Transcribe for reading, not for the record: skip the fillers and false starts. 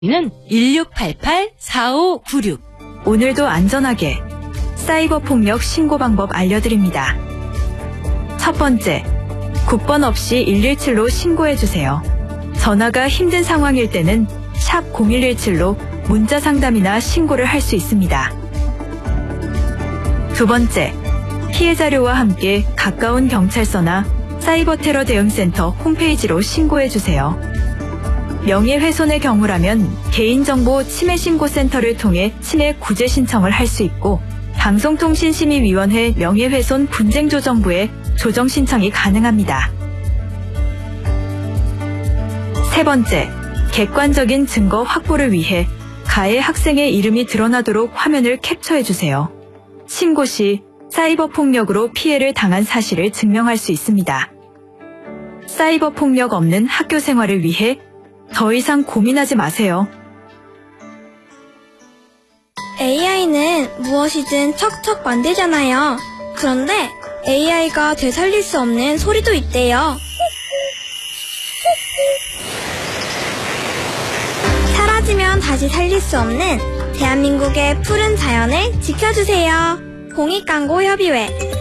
는 1688-4596. 오늘도 안전하게 사이버 폭력 신고 방법 알려드립니다. 첫 번째, 국번 없이 117로 신고해주세요. 전화가 힘든 상황일 때는 샵 0117로 문자 상담이나 신고를 할 수 있습니다. 두 번째, 피해 자료와 함께 가까운 경찰서나 사이버 테러 대응센터 홈페이지로 신고해주세요. 명예훼손의 경우라면 개인정보 침해신고센터를 통해 침해 구제 신청을 할 수 있고 방송통신심의위원회 명예훼손 분쟁조정부에 조정 신청이 가능합니다. 세 번째, 객관적인 증거 확보를 위해 가해 학생의 이름이 드러나도록 화면을 캡처해주세요. 신고 시 사이버 폭력으로 피해를 당한 사실을 증명할 수 있습니다. 사이버 폭력 없는 학교 생활을 위해 더 이상 고민하지 마세요. AI는 무엇이든 척척 만들잖아요. 그런데 AI가 되살릴 수 없는 소리도 있대요. 사라지면 다시 살릴 수 없는 대한민국의 푸른 자연을 지켜주세요. 공익광고협의회